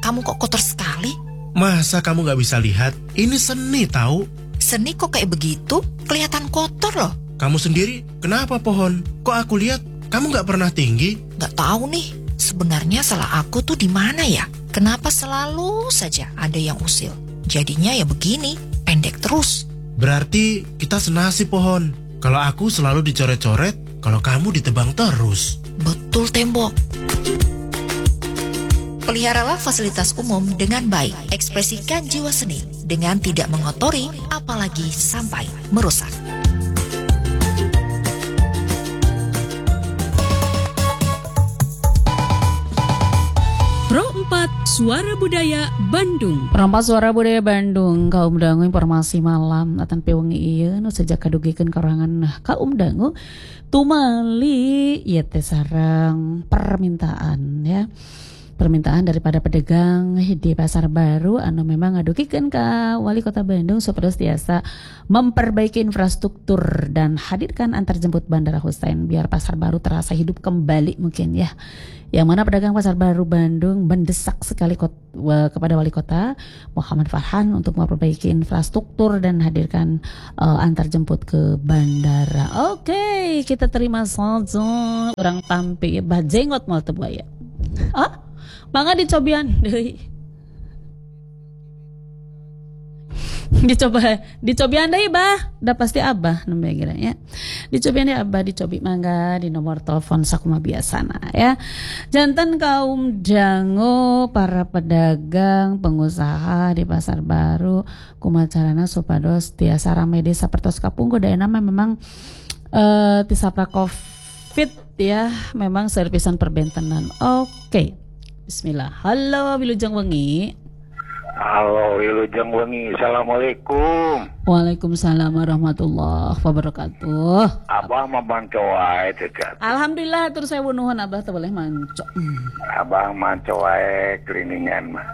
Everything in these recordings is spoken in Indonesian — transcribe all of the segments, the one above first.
kamu kok kotor sekali? Masa kamu gak bisa lihat? Ini seni tahu. Seni kok kayak begitu? Kelihatan kotor loh. Kamu sendiri kenapa pohon? Kok aku lihat kamu gak pernah tinggi? Gak tahu nih, sebenarnya salah aku tuh di mana ya? Kenapa selalu saja ada yang usil? Jadinya ya begini, pendek terus. Berarti kita senasib pohon. Kalau aku selalu dicoret-coret, kalau kamu ditebang terus. Betul tembok. Peliharalah fasilitas umum dengan baik. Ekspresikan jiwa seni dengan tidak mengotori, apalagi sampai merusak. Pro 4 Suara Budaya Bandung. Pro 4 Suara Budaya Bandung. Kaum dangu informasi malam atan pewengi ieu nu sejak kadugikeun karangan kaum dangu tumali ieu teh sareng permintaan ya. Permintaan daripada pedagang di Pasar Baru anu memang ngadugikeun ka Wali Kota Bandung supados tiasa memperbaiki infrastruktur dan hadirkan antarjemput Bandara Hussein biar Pasar Baru terasa hidup kembali mungkin ya. Yang mana pedagang Pasar Baru Bandung mendesak sekali kepada Wali Kota Muhammad Farhan untuk memperbaiki infrastruktur dan hadirkan antarjemput ke bandara. Oke, kita terima saja orang tampi bajengot moal teu buaya. Ah? Mangga dicobian deui. Dicobian deui bah, da pasti Abah nembe kira ya. Dicobian deui Abah, dicobi mangga di nomor telepon sakumaha biasana ya. Janten kaum dangu para pedagang, pengusaha di Pasar Baru kumaha carana supados tiasa rame desa sapertos kapungkur daerah memang tisapra Covid ya, memang servisan perbentenan. Oke. Bismillah. Halo Wilujeng Wengi. Halo Wilujeng Wengi. Assalamualaikum. Waalaikumsalam warahmatullahi wabarakatuh. Abang mah manco wae teh. Alhamdulillah terus saya nuhun Abah teu boleh manco. Abang manco wae kliningan mah.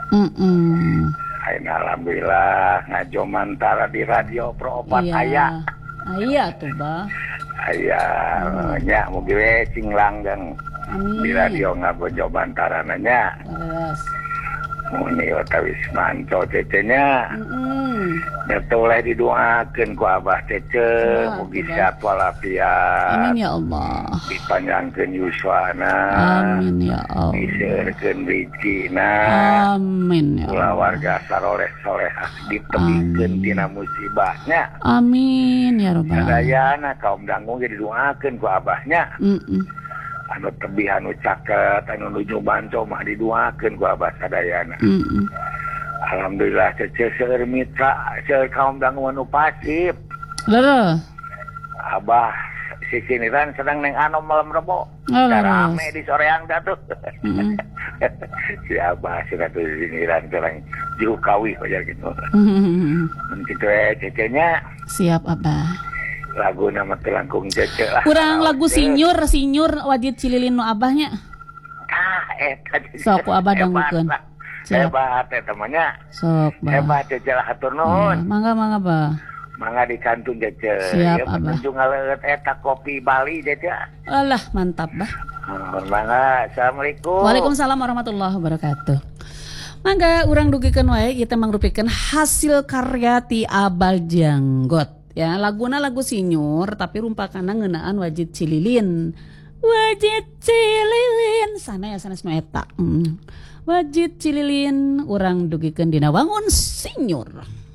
Alhamdulillah ngajomantara di radio Pro 4 aya. Aya tuh Bah. Aya nya mobil cinglang dan di radio ngabojo bantarananya. Muni otawis manco cecenya. Netoleh didoakeun ku Abah Cece mugi sehat walafiat. Amin ya Allah. Dipanjangkeun yuswana. Amin ya Allah. Diseurkeun rezekina. Amin ya Allah. Warga saroleh-solehah ditebikeun tina musibahnya. Amin ya rabbal alamin. Sadayana kaum dangu ge didoakeun ku Abahnya. Anu tebih anu caket anu nuju banco mah didoakeun ku Abah sadayana. Alhamdulillah cece seueur mitra seueur kaum dangu anu pasif. Leureuh. Abah sisiniran sedang neng anom malam rebo. Rame di soreang dah tuh. Si Abah sina tuh sisiniran sedang jauh kawih aja gitu. Kitu cecenya. Siap Abah. Lagu nama telangkung cece lah. Kurang lagu sinyur wajib cililin nu Abahnya. Sok ku Abah dangukeun. Hebat teh temannya. Sok Bah. Hebat cece lah hatur nuhun. Mangga Bah. Mangga di kantun cece. Siap Abah. Menunjuk ngaleut eta kopi Bali cece. Alah mantap Bah. Mangga. Assalamualaikum. Waalaikumsalam warahmatullahi wabarakatuh. Mangga urang dugikeun wae kita mangrupikeun hasil karya ti Abah Janggot. Ya, laguna lagu sinyur tapi rumpakana ngeunaan wajib cililin. Wajib cililin sana ya sanes nu eta. Wajib cililin urang dugikeun dina wangun sinyur.